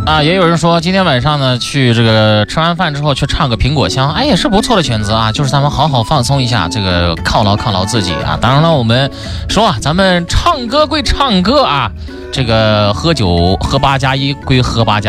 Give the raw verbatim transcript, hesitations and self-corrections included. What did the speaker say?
啊，也有人说今天晚上呢，去这个吃完饭之后去唱个苹果香，哎，也是不错的选择啊。就是咱们好好放松一下，这个犒劳犒劳自己啊。当然了，我们说啊，咱们唱歌归唱歌啊，这个喝酒喝八加一归喝八加。